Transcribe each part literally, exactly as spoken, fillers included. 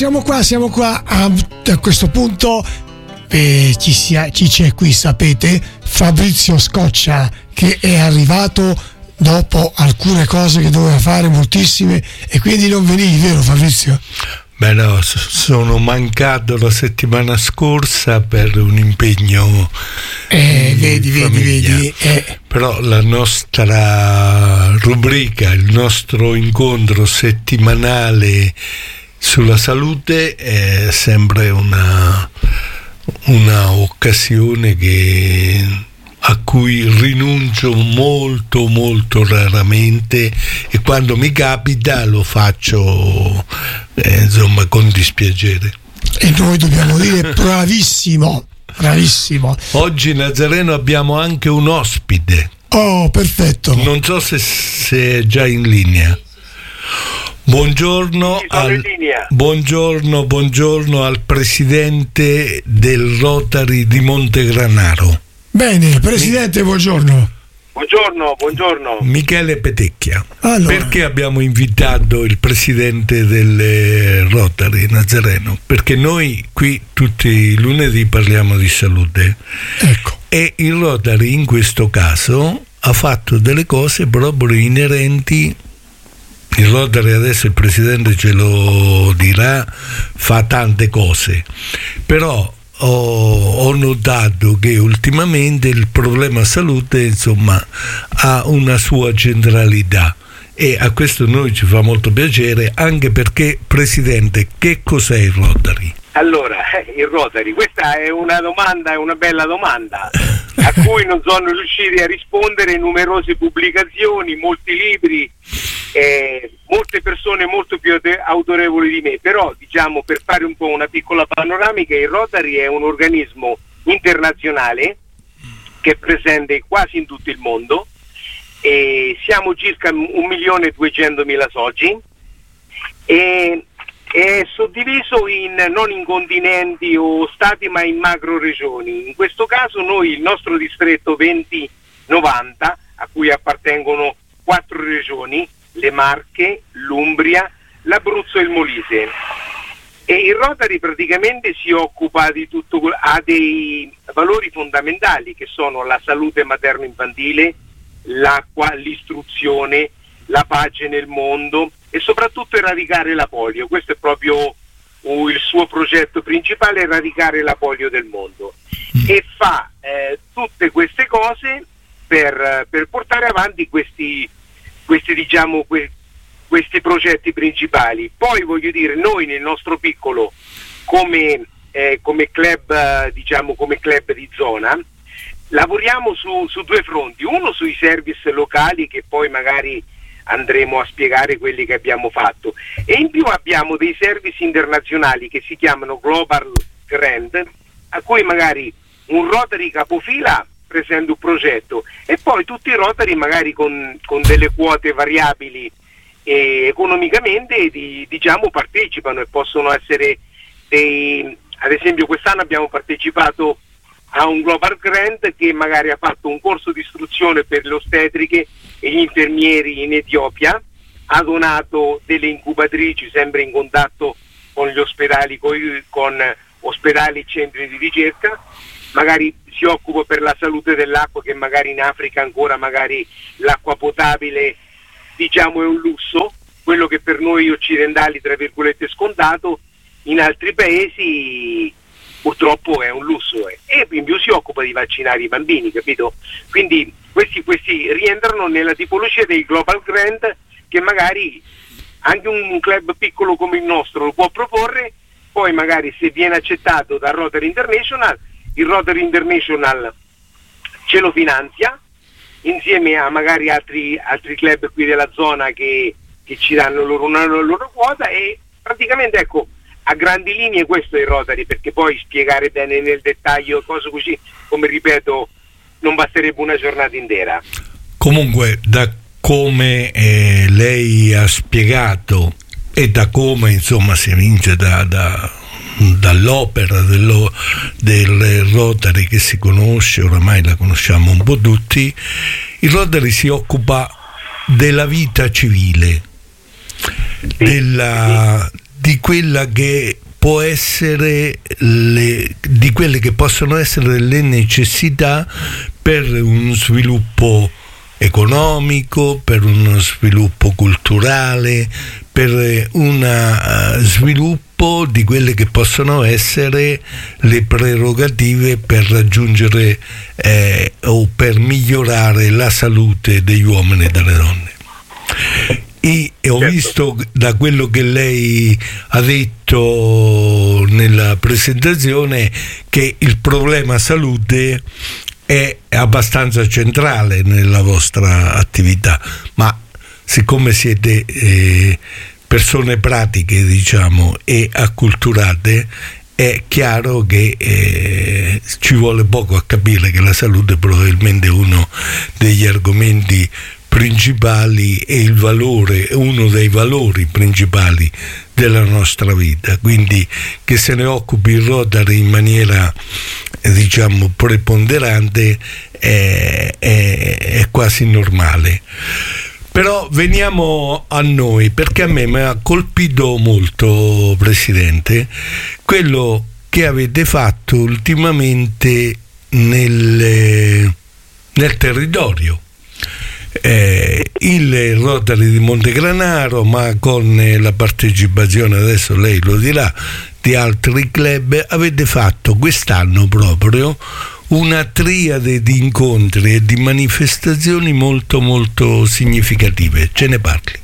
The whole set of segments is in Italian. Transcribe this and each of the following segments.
siamo qua, siamo qua a, a questo punto eh, ci, sia, ci c'è qui, sapete, Fabrizio Scoccia, che è arrivato dopo alcune cose che doveva fare, moltissime, e quindi non venivi, vero Fabrizio? Beh no, sono mancato la settimana scorsa per un impegno eh, vedi, vedi, vedi, eh. Però la nostra rubrica, il nostro incontro settimanale sulla salute è sempre una, una occasione che, a cui rinuncio molto molto raramente, e quando mi capita lo faccio eh, insomma con dispiacere. E noi dobbiamo dire bravissimo, bravissimo. Oggi Nazareno abbiamo anche un ospite. Oh, perfetto. Non so se, se è già in linea. Buongiorno sì, al, in linea. buongiorno, buongiorno al presidente del Rotary di Montegranaro. Bene, presidente, buongiorno. Buongiorno, buongiorno. Michele Petecchia. Allora. Perché abbiamo invitato il presidente del Rotary Nazareno? Perché noi qui tutti i lunedì parliamo di salute. Ecco. E il Rotary in questo caso ha fatto delle cose proprio inerenti. Il Rotary, adesso il presidente ce lo dirà, fa tante cose, però Ho, ho notato che ultimamente il problema salute insomma ha una sua centralità, e a questo noi ci fa molto piacere, anche perché, presidente, che cos'è il Rotary? Allora, il Rotary, questa è una domanda, è una bella domanda a cui non sono riusciti a rispondere numerose pubblicazioni, molti libri, eh, molte persone molto più autorevoli di me, però diciamo, per fare un po' una piccola panoramica, il Rotary è un organismo internazionale che è presente quasi in tutto il mondo, e siamo circa un milione e duecentomila soci, e è suddiviso in, non in continenti o stati, ma in macro regioni. In questo caso noi, il nostro distretto venti novanta, a cui appartengono quattro regioni, le Marche, l'Umbria, l'Abruzzo e il Molise. E il Rotary praticamente si occupa di tutto, ha dei valori fondamentali che sono la salute materno-infantile, l'acqua, l'istruzione, la pace nel mondo e soprattutto eradicare la polio. Questo è proprio uh, il suo progetto principale, eradicare la polio del mondo, e fa eh, tutte queste cose per, per portare avanti questi, questi diciamo que, questi progetti principali. Poi voglio dire, noi nel nostro piccolo come, eh, come club eh, diciamo come club di zona lavoriamo su, su due fronti: uno sui service locali, che poi magari andremo a spiegare quelli che abbiamo fatto, e in più abbiamo dei service internazionali che si chiamano Global Grant, a cui magari un Rotary capofila presenta un progetto e poi tutti i Rotary magari con, con delle quote variabili e economicamente di, diciamo partecipano, e possono essere dei, ad esempio quest'anno abbiamo partecipato a un Global Grant che magari ha fatto un corso di istruzione per le ostetriche e gli infermieri in Etiopia, ha donato delle incubatrici sempre in contatto con gli ospedali, con, con ospedali e centri di ricerca, magari si occupa per la salute dell'acqua, che magari in Africa ancora magari l'acqua potabile diciamo è un lusso, quello che per noi occidentali tra virgolette è scontato, in altri paesi purtroppo è un lusso, eh. E in più si occupa di vaccinare i bambini, capito? Quindi questi, questi rientrano nella tipologia dei Global Grant, che magari anche un club piccolo come il nostro lo può proporre. Poi magari, se viene accettato da Rotary International, il Rotary International ce lo finanzia insieme a magari altri, altri club qui della zona che, che ci danno loro una loro quota, e praticamente ecco, a grandi linee questo è il Rotary, perché poi spiegare bene nel dettaglio cose così, come ripeto, non basterebbe una giornata intera. Comunque, da come eh, lei ha spiegato e da come insomma si evince da, da, dall'opera dello, del Rotary che si conosce, oramai la conosciamo un po' tutti, il Rotary si occupa della vita civile, della... di quella che può essere le, di quelle che possono essere le necessità per uno sviluppo economico, per uno sviluppo culturale, per un uh, sviluppo di quelle che possono essere le prerogative per raggiungere eh, o per migliorare la salute degli uomini e delle donne. E, e ho certo. visto da quello che lei ha detto nella presentazione che il problema salute è abbastanza centrale nella vostra attività, ma siccome siete eh, persone pratiche, diciamo, e acculturate, è chiaro che eh, ci vuole poco a capire che la salute probabilmente è uno degli argomenti principali e il valore, uno dei valori principali della nostra vita, quindi che se ne occupi il Rotary in maniera eh, diciamo preponderante è, è, è quasi normale. Però veniamo a noi, perché a me mi ha colpito molto, Presidente, quello che avete fatto ultimamente nel, nel territorio. Eh, il Rotary di Montegranaro, ma con eh, la partecipazione, adesso lei lo dirà, di altri club, avete fatto quest'anno proprio una triade di incontri e di manifestazioni molto molto significative. Ce ne parli?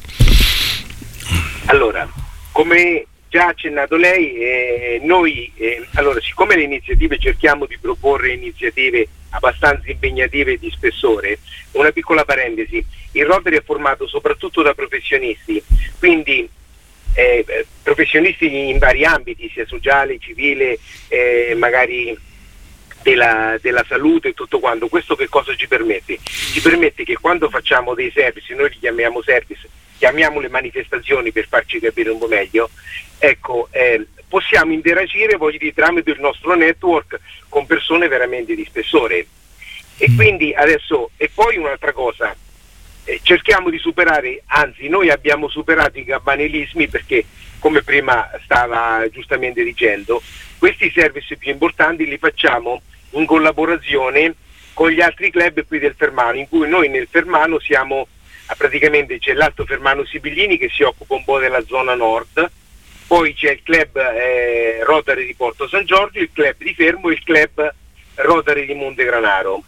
Allora, come già accennato lei, eh, noi eh, allora, siccome le iniziative cerchiamo di proporre iniziative abbastanza impegnative e di spessore, una piccola parentesi: il Rotary è formato soprattutto da professionisti, quindi eh, professionisti in vari ambiti, sia sociale, civile, eh, magari della, della salute e tutto quanto. Questo che cosa ci permette? Ci permette che quando facciamo dei service, noi li chiamiamo service, chiamiamole manifestazioni per farci capire un po' meglio, ecco, eh, possiamo interagire, voglio dire, tramite il nostro network con persone veramente di spessore. E quindi adesso, e poi un'altra cosa, eh, cerchiamo di superare, anzi noi abbiamo superato i campanilismi, perché come prima stava giustamente dicendo, questi service più importanti li facciamo in collaborazione con gli altri club qui del Fermano, in cui noi nel Fermano siamo, praticamente c'è l'Alto Fermano Sibillini che si occupa un po' della zona nord, poi c'è il club eh, Rotary di Porto San Giorgio, il club di Fermo e il club Rotary di Montegranaro,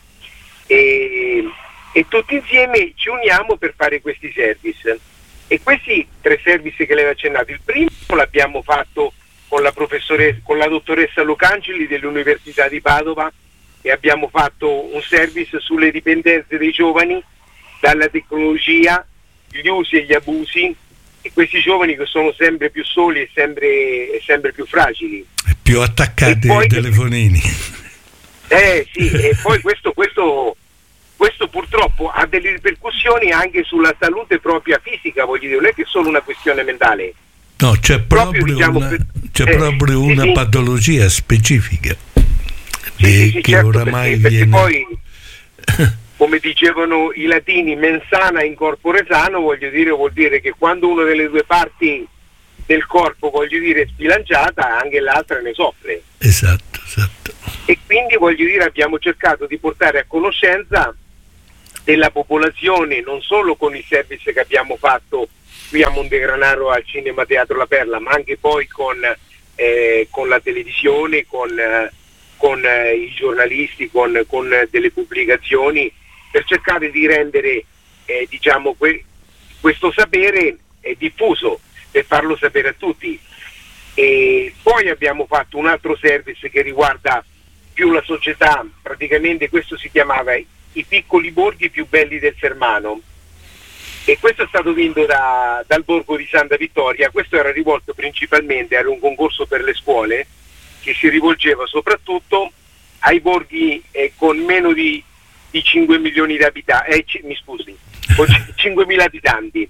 e, e tutti insieme ci uniamo per fare questi service. E questi tre service che lei ha accennato, il primo l'abbiamo fatto con la professoressa, con la dottoressa Locangeli dell'Università di Padova, e abbiamo fatto un service sulle dipendenze dei giovani dalla tecnologia, gli usi e gli abusi, e questi giovani che sono sempre più soli e sempre, e sempre più fragili, più attaccati ai telefonini. Eh sì, e poi questo, questo, questo purtroppo ha delle ripercussioni anche sulla salute propria fisica, voglio dire, non è che è solo una questione mentale. No, c'è proprio, proprio diciamo, una, c'è eh, proprio una sì, patologia specifica sì, di, sì, sì, che certo, oramai perché, viene... perché poi, come dicevano i latini, mens sana in corpore sano, voglio dire, vuol dire che quando una delle due parti del corpo, voglio dire, è sbilanciata, anche l'altra ne soffre. Esatto, esatto. E quindi, voglio dire, abbiamo cercato di portare a conoscenza della popolazione, non solo con il service che abbiamo fatto qui a Montegranaro al Cinema Teatro La Perla, ma anche poi con, eh, con la televisione, con, eh, con eh, i giornalisti, con, con delle pubblicazioni, per cercare di rendere eh, diciamo que- questo sapere eh, diffuso, per farlo sapere a tutti. E poi abbiamo fatto un altro service che riguarda più la società, praticamente questo si chiamava I piccoli borghi più belli del Fermano, e questo è stato vinto da, dal borgo di Santa Vittoria. Questo era rivolto principalmente, era un concorso per le scuole che si rivolgeva soprattutto ai borghi eh, con meno di, di cinque milioni di abitanti, eh, c- mi scusi, con cinquemila abitanti,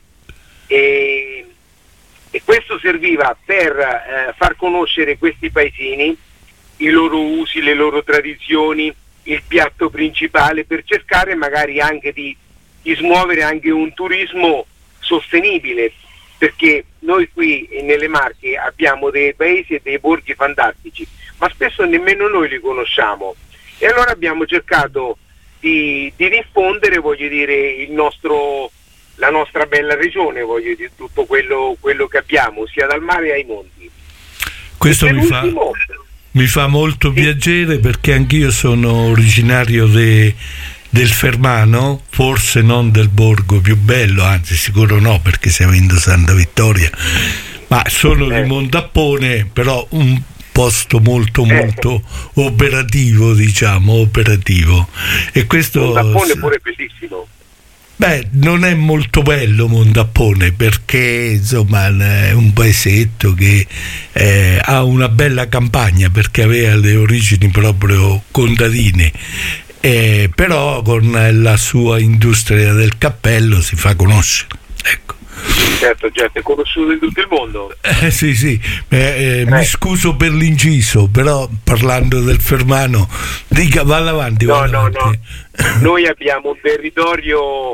e, e questo serviva per eh, far conoscere questi paesini, i loro usi, le loro tradizioni, il piatto principale, per cercare magari anche di, di smuovere anche un turismo sostenibile, perché noi qui nelle Marche abbiamo dei paesi e dei borghi fantastici, ma spesso nemmeno noi li conosciamo, e allora abbiamo cercato di, di diffondere, voglio dire, il nostro, la nostra bella regione, voglio dire, tutto quello, quello che abbiamo, sia dal mare ai monti. Questo mi fa, mi fa molto sì. piacere, perché anch'io sono originario de, del Fermano, forse non del borgo più bello, anzi sicuro no, perché siamo in Santa Vittoria, ma sono eh. di Montappone, però un posto molto molto eh. operativo, diciamo, operativo. E questo Montappone pure bellissimo. Beh, non è molto bello Montappone, perché insomma è un paesetto che eh, ha una bella campagna, perché aveva le origini proprio contadine, eh, però con la sua industria del cappello si fa conoscere, ecco. Certo, certo, è conosciuto in tutto il mondo. Eh, sì, sì, eh, eh, eh. mi scuso per l'inciso, però parlando del Fermano, dica, va avanti. No, va no, avanti. no, noi abbiamo un territorio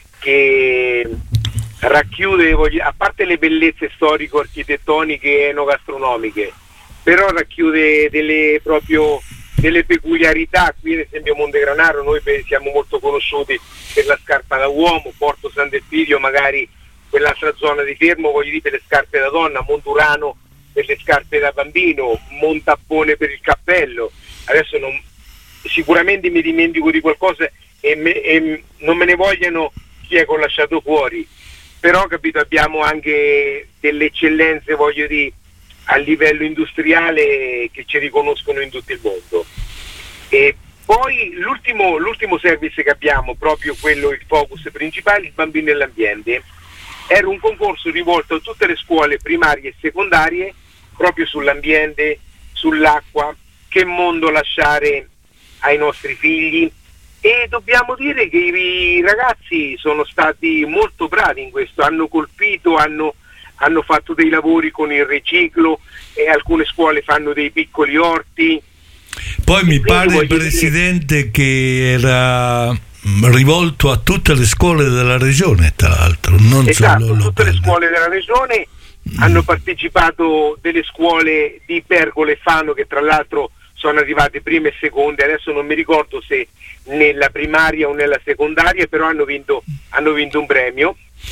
che racchiude, a parte le bellezze storico-architettoniche e enogastronomiche, però racchiude delle proprio delle peculiarità. Qui ad esempio Montegranaro noi siamo molto conosciuti per la scarpa da uomo, Porto San Delpidio magari quell'altra zona di Fermo, voglio dire, per le scarpe da donna, Monturano per le scarpe da bambino, Montappone per il cappello. Adesso non, sicuramente mi dimentico di qualcosa e, me, e non me ne vogliano chi è con lasciato fuori, però capito, abbiamo anche delle eccellenze, voglio dire, a livello industriale che ci riconoscono in tutto il mondo. E poi l'ultimo, l'ultimo service che abbiamo, proprio quello, il focus principale, il bambino e l'ambiente, era un concorso rivolto a tutte le scuole primarie e secondarie proprio sull'ambiente, sull'acqua, che mondo lasciare ai nostri figli. E dobbiamo dire che i ragazzi sono stati molto bravi in questo, hanno colpito, hanno, hanno fatto dei lavori con il riciclo, e alcune scuole fanno dei piccoli orti. Poi mi pare, Presidente, dire... che era rivolto a tutte le scuole della regione, tra l'altro, non esatto, solo tutte le scuole della regione mm. hanno partecipato, delle scuole di Pergolo e Fano, che tra l'altro sono arrivate prime e seconde, adesso non mi ricordo se nella primaria o nella secondaria, però hanno vinto, hanno vinto un premio,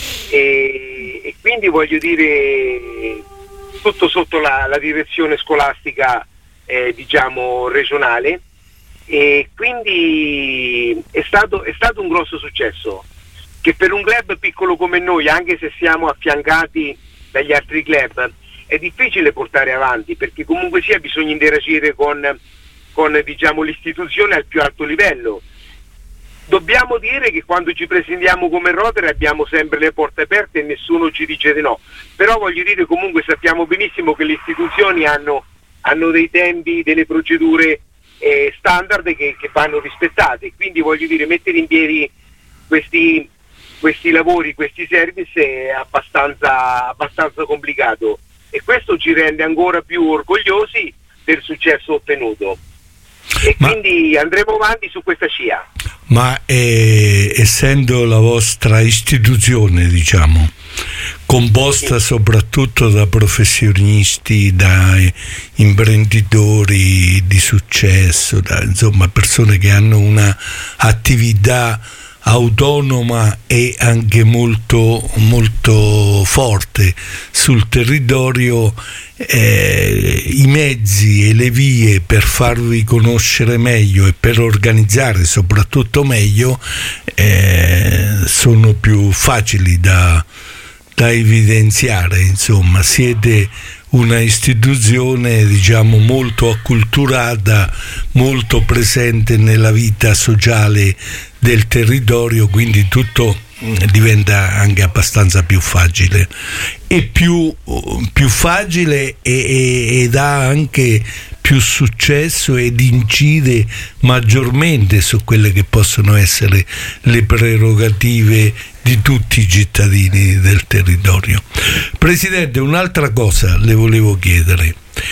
e, e quindi voglio dire tutto sotto la, la direzione scolastica eh, diciamo regionale, e quindi è stato, è stato un grosso successo, che per un club piccolo come noi, anche se siamo affiancati dagli altri club, è difficile portare avanti, perché comunque sia bisogna interagire con, con diciamo, l'istituzione al più alto livello. Dobbiamo dire che quando ci presentiamo come Rotary abbiamo sempre le porte aperte e nessuno ci dice di no, però voglio dire, comunque sappiamo benissimo che le istituzioni hanno, hanno dei tempi, delle procedure eh, standard che, che vanno rispettate, quindi voglio dire, mettere in piedi questi, questi lavori, questi service è abbastanza, abbastanza complicato, e questo ci rende ancora più orgogliosi del successo ottenuto, e ma, quindi andremo avanti su questa scia. Ma eh, essendo la vostra istituzione, diciamo, composta sì. soprattutto da professionisti, da imprenditori di successo, da, insomma, persone che hanno una attività autonoma e anche molto molto forte sul territorio, eh, i mezzi e le vie per farvi conoscere meglio e per organizzare soprattutto meglio eh, sono più facili da, da evidenziare. Insomma, siete una istituzione, diciamo, molto acculturata, molto presente nella vita sociale del territorio, quindi tutto diventa anche abbastanza più facile e più, più facile e, e, ed ha anche più successo ed incide maggiormente su quelle che possono essere le prerogative di tutti i cittadini del territorio. Presidente, un'altra cosa le volevo chiedere.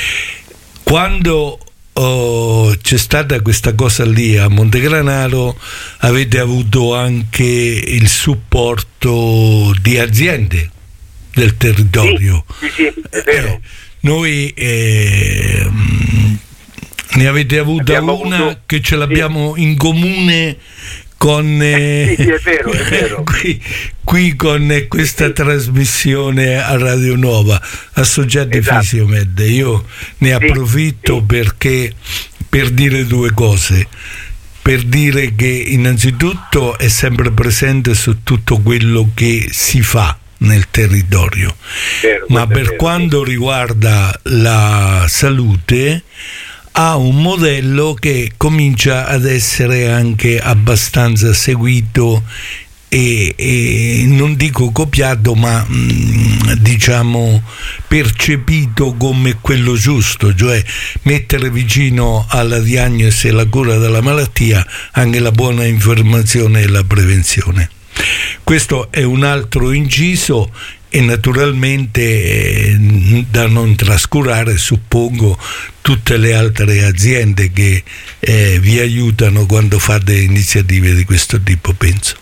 Quando oh, c'è stata questa cosa lì a Montegranaro, avete avuto anche il supporto di aziende del territorio. Sì, sì, sì, è vero. Eh, noi eh, ne avete avuta abbiamo una avuto, che ce l'abbiamo sì. in comune con eh, sì, sì, è vero, è vero. qui, qui con questa sì. trasmissione a Radio Nuova, Associati esatto. Fisiomed. Io ne sì, approfitto sì. perché per dire due cose. Per dire che innanzitutto è sempre presente su tutto quello che si fa nel territorio, vero, ma per vero, quanto sì. riguarda la salute ha un modello che comincia ad essere anche abbastanza seguito e, e non dico copiato, ma mh, diciamo percepito come quello giusto, cioè mettere vicino alla diagnosi e alla cura della malattia anche la buona informazione e la prevenzione. Questo è un altro inciso e naturalmente eh, da non trascurare, suppongo, tutte le altre aziende che eh, vi aiutano quando fate iniziative di questo tipo, penso.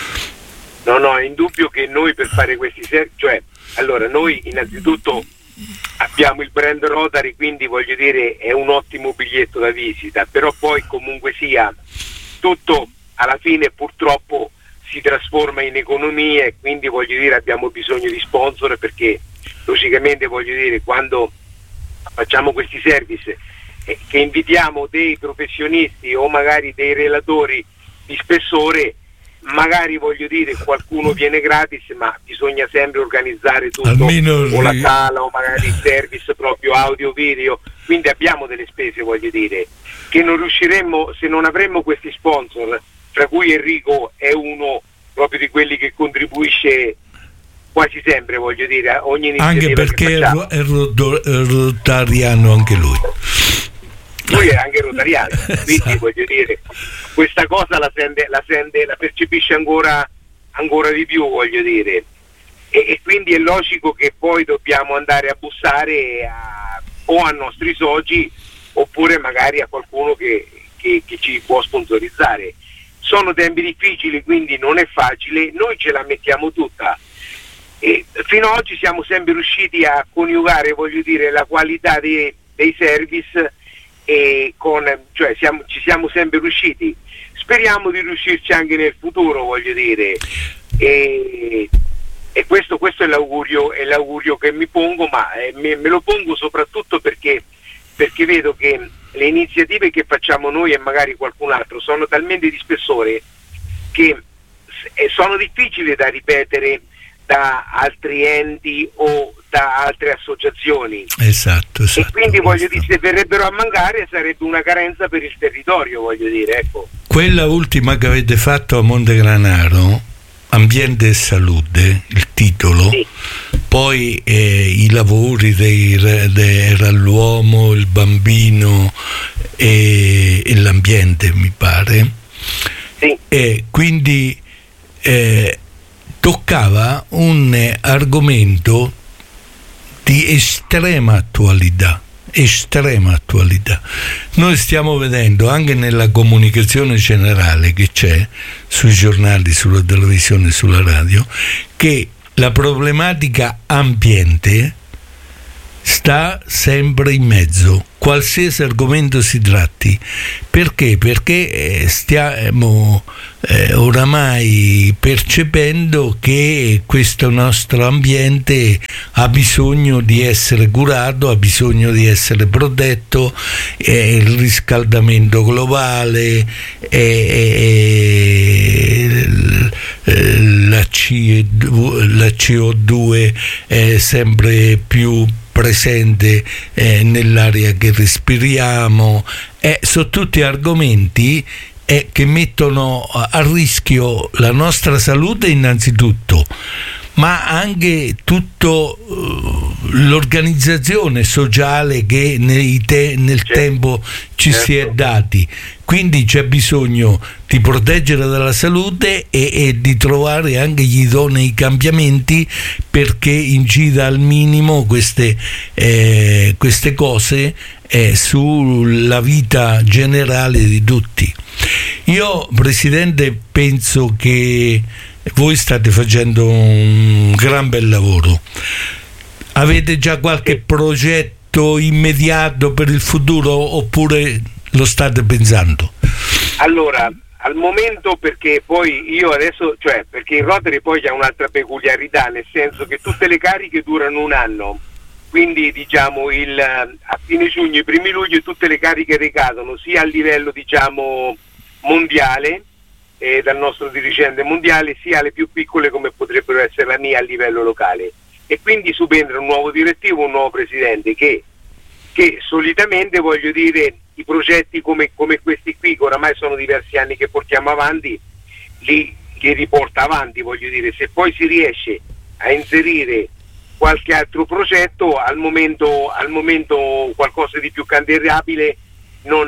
No, no, è indubbio che noi per fare questi servizi, cioè, allora noi innanzitutto abbiamo il brand Rotary, quindi voglio dire è un ottimo biglietto da visita, però poi comunque sia tutto alla fine purtroppo si trasforma in economia e quindi voglio dire abbiamo bisogno di sponsor, perché logicamente voglio dire quando facciamo questi service eh, che invitiamo dei professionisti o magari dei relatori di spessore, magari voglio dire qualcuno viene gratis, ma bisogna sempre organizzare tutto, almeno o la sala o magari il service proprio audio video, quindi abbiamo delle spese, voglio dire, che non riusciremmo se non avremmo questi sponsor, tra cui Enrico è uno proprio di quelli che contribuisce quasi sempre, voglio dire, a ogni iniziativa. Anche perché è rotariano anche lui. Lui è anche rotariano, quindi voglio dire, questa cosa la sente, la sente, la percepisce ancora, ancora di più, voglio dire, e, e quindi è logico che poi dobbiamo andare a bussare a, o a nostri soci oppure magari a qualcuno che, che, che ci può sponsorizzare. Sono tempi difficili, quindi non è facile, noi ce la mettiamo tutta. E fino ad oggi siamo sempre riusciti a coniugare, voglio dire, la qualità dei, dei service e con, cioè siamo, ci siamo sempre riusciti. Speriamo di riuscirci anche nel futuro, voglio dire, e, e questo, questo è l'augurio, è l'augurio che mi pongo, ma eh, me, me lo pongo soprattutto perché, perché vedo che le iniziative che facciamo noi e magari qualcun altro sono talmente di spessore che sono difficili da ripetere da altri enti o da altre associazioni. Esatto, esatto. E quindi voglio questo. dire, se verrebbero a mancare sarebbe una carenza per il territorio, voglio dire, ecco. Quella ultima che avete fatto a Montegranaro, Ambiente e Salute, il titolo, sì. Poi eh, i lavori dei, de, era l'uomo, il bambino e, e l'ambiente, mi pare. Sì. E quindi eh, toccava un argomento di estrema attualità, estrema attualità. Noi stiamo vedendo anche nella comunicazione generale che c'è sui giornali, sulla televisione, sulla radio, che la problematica ambiente sta sempre in mezzo, qualsiasi argomento si tratti. Perché? Perché stiamo eh, oramai percependo che questo nostro ambiente ha bisogno di essere curato, ha bisogno di essere protetto, eh, il riscaldamento globale, eh, eh, la C O due è sempre più presente eh, nell'aria che respiriamo, eh, sono tutti argomenti eh, che mettono a rischio la nostra salute innanzitutto, ma anche tutto uh, l'organizzazione sociale che nei te- nel certo. tempo ci certo. si è dati. Quindi c'è bisogno di proteggere dalla salute e, e di trovare anche gli idonei cambiamenti perché incida al minimo queste, eh, queste cose eh, sulla vita generale di tutti. Io, Presidente, penso che voi state facendo un gran bel lavoro. Avete già qualche progetto immediato per il futuro oppure lo state pensando? Allora, al momento, perché poi io adesso, cioè perché il Rotary poi ha un'altra peculiarità, nel senso che tutte le cariche durano un anno, quindi diciamo il, a fine giugno, i primi luglio tutte le cariche ricadono sia a livello diciamo mondiale, eh, dal nostro dirigente mondiale, sia alle più piccole come potrebbero essere la mia a livello locale, e quindi subentra un nuovo direttivo, un nuovo presidente che, che solitamente, voglio dire, i progetti come, come questi qui, che oramai sono diversi anni che portiamo avanti, li, li riporta avanti, voglio dire. Se poi si riesce a inserire qualche altro progetto, al momento, al momento qualcosa di più candidabile non,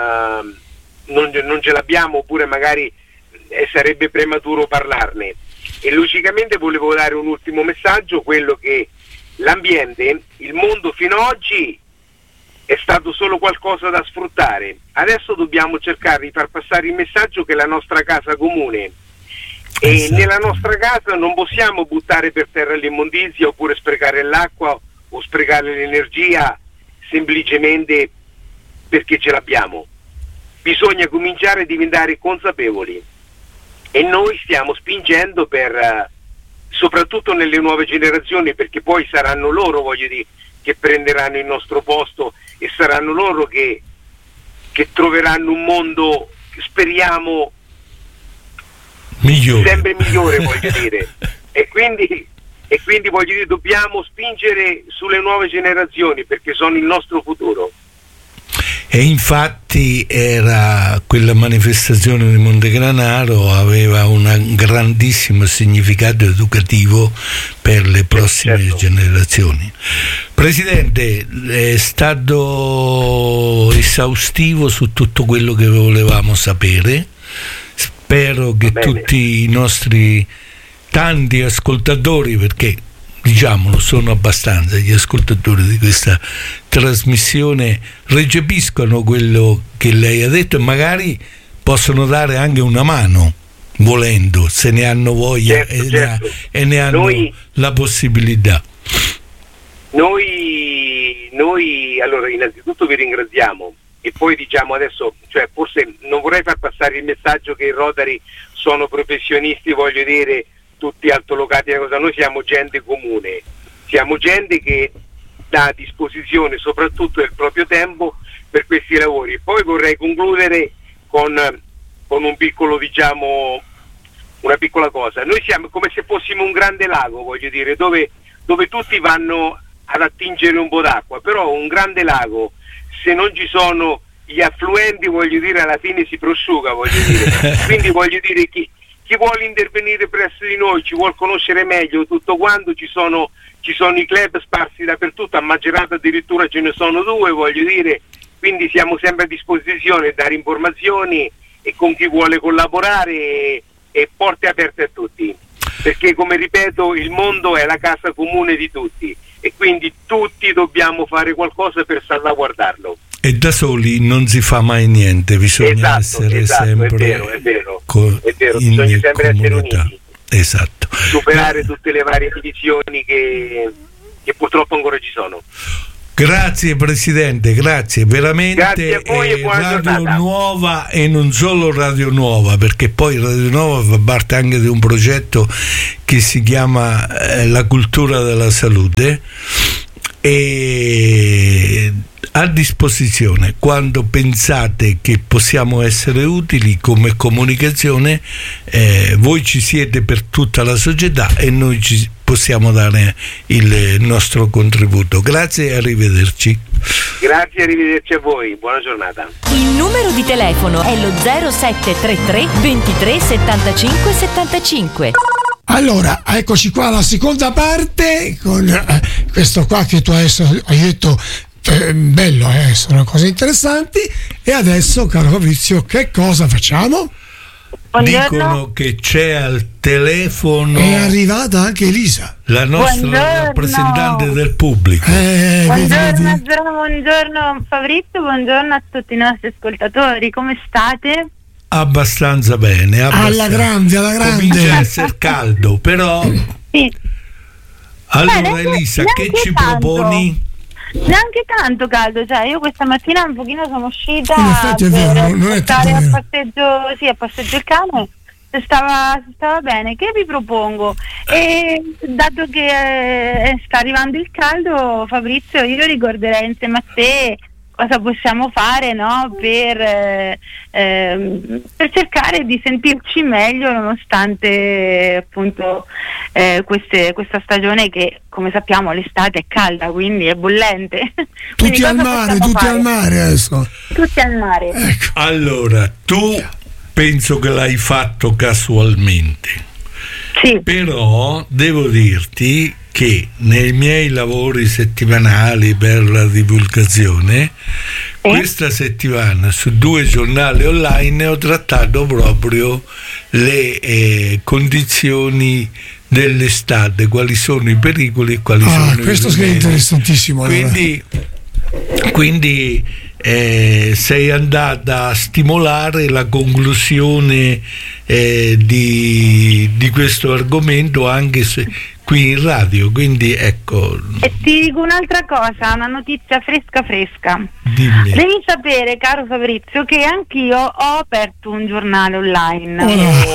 uh, non, non ce l'abbiamo, oppure magari eh, sarebbe prematuro parlarne. E logicamente volevo dare un ultimo messaggio, quello che l'ambiente, il mondo fino ad oggi è stato solo qualcosa da sfruttare. Adesso dobbiamo cercare di far passare il messaggio che è la nostra casa comune, e esatto. Nella nostra casa non possiamo buttare per terra l'immondizia oppure sprecare l'acqua o sprecare l'energia semplicemente perché ce l'abbiamo. Bisogna cominciare a diventare consapevoli, e noi stiamo spingendo per, soprattutto nelle nuove generazioni, perché poi saranno loro, voglio dire, che prenderanno il nostro posto, e saranno loro che, che troveranno un mondo, speriamo, migliore. sempre migliore, voglio dire. E quindi, e quindi voglio dire, dobbiamo spingere sulle nuove generazioni perché sono il nostro futuro. E infatti era quella manifestazione di Montegranaro, aveva un grandissimo significato educativo per le prossime certo. generazioni. Presidente, è stato esaustivo su tutto quello che volevamo sapere. Spero che tutti i nostri tanti ascoltatori, perché diciamolo sono abbastanza gli ascoltatori di questa trasmissione, recepiscono quello che lei ha detto e magari possono dare anche una mano, volendo, se ne hanno voglia certo, e, certo. Ne ha, e ne hanno noi, la possibilità. Noi, noi allora innanzitutto vi ringraziamo, e poi diciamo adesso, cioè forse non vorrei far passare il messaggio che i Rotary sono professionisti, voglio dire, tutti altolocati, cosa. Noi siamo gente comune, siamo gente che dà a disposizione soprattutto del proprio tempo per questi lavori. Poi vorrei concludere con, con un piccolo, diciamo, una piccola cosa. Noi siamo come se fossimo un grande lago, voglio dire, dove, dove tutti vanno ad attingere un po' d'acqua, però un grande lago, se non ci sono gli affluenti, voglio dire, alla fine si prosciuga, voglio dire. Quindi voglio dire, chi, chi vuole intervenire presso di noi, ci vuole conoscere meglio tutto quanto, ci sono, ci sono i club sparsi dappertutto, a Macerata addirittura ce ne sono due, voglio dire, quindi siamo sempre a disposizione a dare informazioni, e con chi vuole collaborare, e, e porte aperte a tutti, perché come ripeto il mondo è la casa comune di tutti, e quindi tutti dobbiamo fare qualcosa per salvaguardarlo. E da soli non si fa mai niente, bisogna esatto, essere esatto, sempre è vero, è vero, co- è vero, in bisogna sempre essere comunità. uniti. Esatto. Superare tutte le varie divisioni che, che purtroppo ancora ci sono. Grazie Presidente, grazie veramente. Grazie a voi e buona Radio giornata. Nuova, e non solo Radio Nuova, perché poi Radio Nuova fa parte anche di un progetto che si chiama eh, La cultura della salute, e a disposizione quando pensate che possiamo essere utili come comunicazione. Eh, voi ci siete per tutta la società e noi ci possiamo dare il nostro contributo. Grazie e arrivederci. Grazie, arrivederci a voi, buona giornata. Il numero di telefono è lo zero sette tre tre ventitré settantacinque settantacinque. Allora, eccoci qua alla seconda parte con eh, questo qua che tu adesso hai detto, eh, bello, eh, sono cose interessanti. E adesso, caro Fabrizio, che cosa facciamo? Buongiorno. Dicono che c'è al telefono, è arrivata anche Elisa, la nostra Buongiorno. rappresentante del pubblico. eh, Buongiorno, vedi, vedi? buongiorno, buongiorno Fabrizio, buongiorno a tutti i nostri ascoltatori, come state? abbastanza bene, abbastanza. alla grande, alla grande. Comincia a essere caldo, però Sì. allora Beh, neanche- Elisa, che neanche ci tanto. proponi? Neanche tanto caldo, cioè io questa mattina un pochino sono uscita In effetti è per vero, non è portare tanto a vero. passeggio, sì, a passeggio il cane. Se stava, se stava bene, che vi propongo? E dato che eh, sta arrivando il caldo, Fabrizio, io ricorderei insieme a te cosa possiamo fare, no? Per, eh, ehm, per cercare di sentirci meglio nonostante appunto eh, queste, questa stagione che, come sappiamo, l'estate è calda, quindi è bollente. Quindi Tutti al cosa mare, possiamo tutti fare? al mare adesso. Tutti al mare. Ecco. Allora, tu penso che l'hai fatto casualmente, Sì. però devo dirti che nei miei lavori settimanali per la divulgazione, Sì. questa settimana su due giornali online ho trattato proprio le eh, condizioni dell'estate, quali sono i pericoli e quali Ah, sono i questo è rimedi. interessantissimo. allora. Quindi, quindi eh, sei andata a stimolare la conclusione eh, di, di questo argomento anche se qui in radio, quindi ecco, E ti dico un'altra cosa, una notizia fresca fresca. dimmi. Devi sapere, caro Fabrizio, che anch'io ho aperto un giornale online.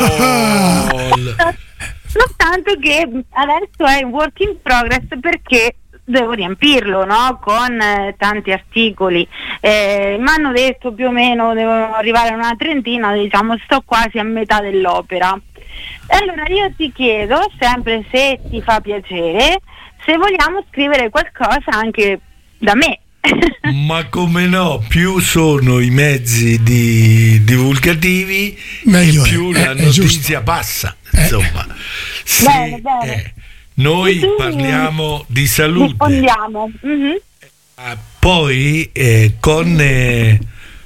Oh, Oh, l- Soltanto che adesso è in work in progress perché devo riempirlo, no? Con eh, tanti articoli. Eh, mi hanno detto più o meno devono arrivare a una trentina, diciamo, sto quasi a metà dell'opera. E allora io ti chiedo, sempre se ti fa piacere, se vogliamo scrivere qualcosa anche da me. ma come no, più sono i mezzi di divulgativi Meglio e è, più è- la è notizia giusto. passa, Eh. insomma. Se- Bene, bene. eh, noi Quindi, parliamo di salute. Rispondiamo. Mhm. Ah, poi eh, con eh,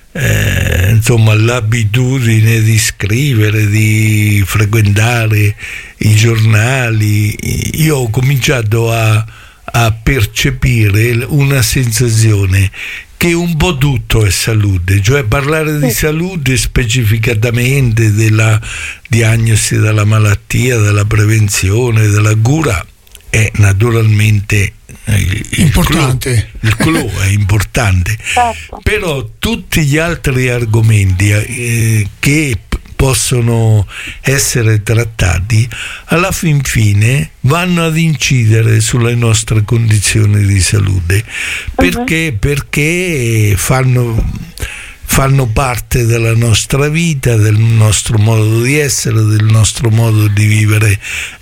eh, insomma l'abitudine di scrivere, di frequentare i giornali, io ho cominciato a, a percepire una sensazione che un po' tutto è salute, cioè parlare di salute specificatamente, della diagnosi della malattia, della prevenzione, della cura è naturalmente il, il Importante. clou, il clou è importante, Certo. però tutti gli altri argomenti eh, che p- possono essere trattati alla fin fine vanno ad incidere sulle nostre condizioni di salute perché, perché fanno fanno parte della nostra vita, del nostro modo di essere, del nostro modo di vivere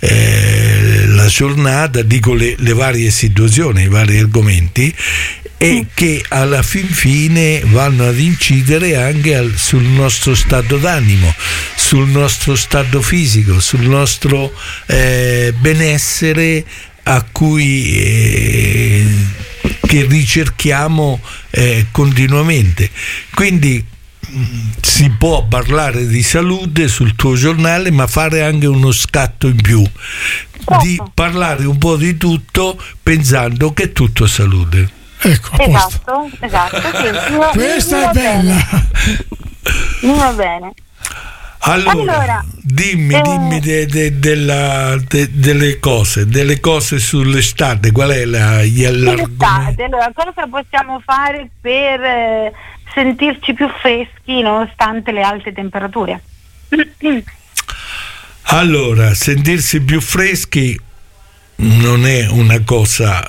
eh, la giornata, dico le, le varie situazioni, i vari argomenti, e che alla fin fine vanno ad incidere anche al, sul nostro stato d'animo, sul nostro stato fisico, sul nostro eh, benessere a cui eh, che ricerchiamo eh, continuamente. Quindi mh, si può parlare di salute sul tuo giornale, ma fare anche uno scatto in più, di parlare un po' di tutto pensando che tutto è salute. Ecco, a posto. Esatto, esatto, sì. Mi- Questa mi è va bella. bene, Mi va bene. Allora, Allora, dimmi, eh, dimmi de- de- della- de- delle cose, delle cose sull'estate, qual è la, gli- l'argomento? L'estate, allora, cosa possiamo fare per eh, sentirci più freschi nonostante le alte temperature? Allora, sentirsi più freschi non è una cosa